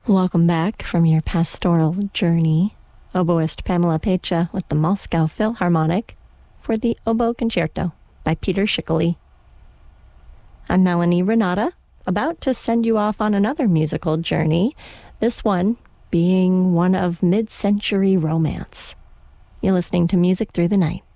Welcome back from your pastoral journey. Oboist Pamela Pecha with the Moscow Philharmonic for the Oboe Concerto by Peter Schickele. I'm Melanie Renata, about to send you off on another musical journey, this one being one of mid-century romance. You're listening to Music Through the Night.